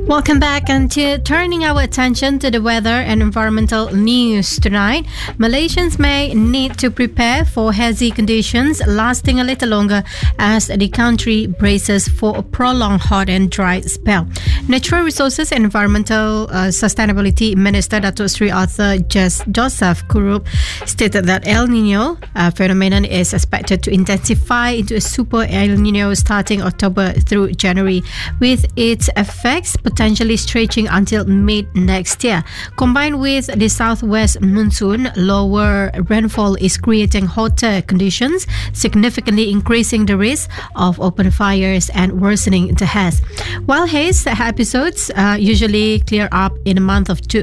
Welcome back, and turning our attention to the weather and environmental news tonight. Malaysians may need to prepare for hazy conditions lasting a little longer as the country braces for a prolonged hot and dry spell. Natural Resources and Environmental Sustainability Minister Datuk Sri Arthur Joseph Kurup stated that El Nino phenomenon is expected to intensify into a super El Nino starting October through January, with its effects potentially stretching until mid next year. Combined with the southwest monsoon, lower rainfall is creating hotter conditions, significantly increasing the risk of open fires and worsening the haze. While haze episodes usually clear up in a month or two,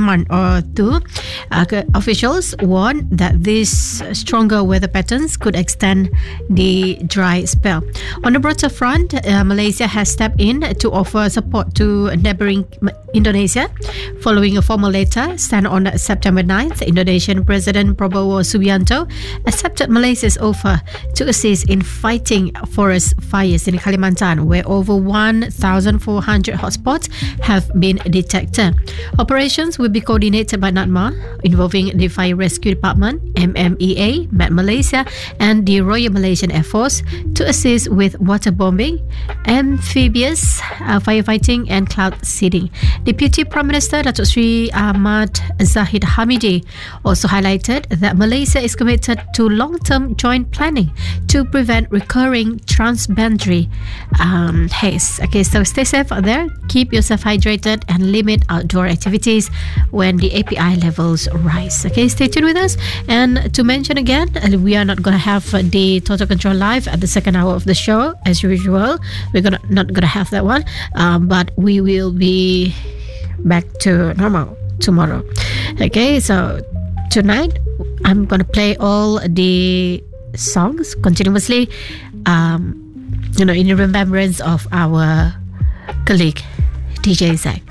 officials warn that these stronger weather patterns could extend the dry spell. On the broader front, Malaysia has stepped in to offer support to neighboring Indonesia. Following a formal letter sent on September 9th, Indonesian President Prabowo Subianto accepted Malaysia's offer to assist in fighting forest fires in Kalimantan, where over 1,400 hotspots have been detected. Operations will be coordinated by NATMA, involving the Fire Rescue Department, MMEA, Met Malaysia, and the Royal Malaysian Air Force to assist with waterbombing, amphibious firefighting, and cloud seeding. Deputy Prime Minister Datuk Sri Ahmad Zahid Hamidi also highlighted that Malaysia is committed to long-term joint planning to prevent recurring transboundary haze. Okay, so stay safe out there, keep yourself hydrated, and limit outdoor activities when the API levels rise. Okay, stay tuned with us. And to mention again, we are not going to have the Total Control live at the second hour of the show as usual. We're not gonna have that one, but we will be back to normal tomorrow. Okay, so tonight I'm gonna play all the songs continuously, in remembrance of our colleague DJ Zach.